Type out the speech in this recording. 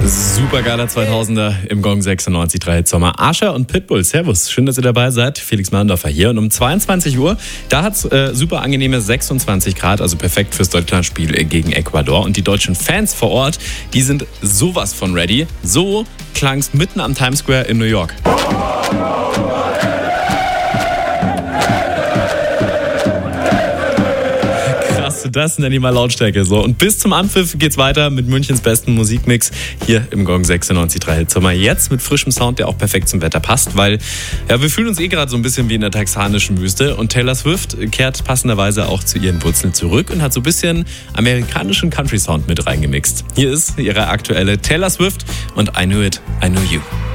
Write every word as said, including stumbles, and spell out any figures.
Supergeiler zweitausender im Gong sechsundneunzig Komma drei Sommer. Asher und Pitbull, servus, schön, dass ihr dabei seid. Felix Mahndorfer hier und um zweiundzwanzig Uhr, da hat es äh, super angenehme sechsundzwanzig Grad, also perfekt fürs Deutschlandspiel gegen Ecuador. Und die deutschen Fans vor Ort, die sind sowas von ready. So klang es mitten am Times Square in New York. Das nenne ich mal Lautstärke. So. Und bis zum Anpfiff geht's weiter mit Münchens besten Musikmix hier im Gong sechsundneunzig Komma drei Hitsommer. Jetzt mit frischem Sound, der auch perfekt zum Wetter passt, weil ja, wir fühlen uns eh gerade so ein bisschen wie in der texanischen Wüste. Und Taylor Swift kehrt passenderweise auch zu ihren Wurzeln zurück und hat so ein bisschen amerikanischen Country-Sound mit reingemixt. Hier ist ihre aktuelle Taylor Swift und I Knew It, I Knew You.